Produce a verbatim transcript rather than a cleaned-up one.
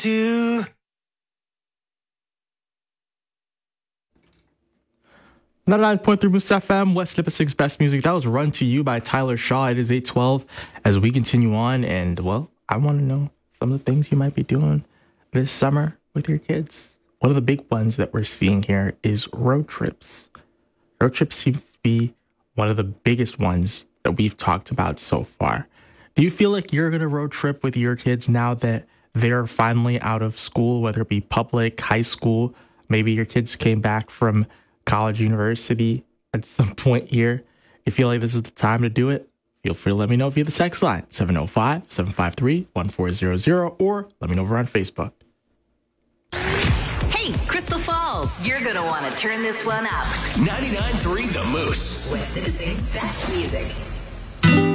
do. ninety-nine point three Boost F M, West Nipissing's best music. That was Run to You by Tyler Shaw. It is eight twelve as we continue on. And, well, I want to know some of the things you might be doing this summer with your kids. One of the big ones that we're seeing here is road trips. Road trips seem to be one of the biggest ones that we've talked about so far. Do you feel like you're going to road trip with your kids now that they're finally out of school, whether it be public, high school? Maybe your kids came back from college, university at some point here. You feel like this is the time to do it? Feel free to let me know via the text line, seven oh five, seven five three, one four zero zero, or let me know over on Facebook. Hey, Crystal Falls, you're going to want to turn this one up. ninety-nine point three The Moose. West Nipissing's best music.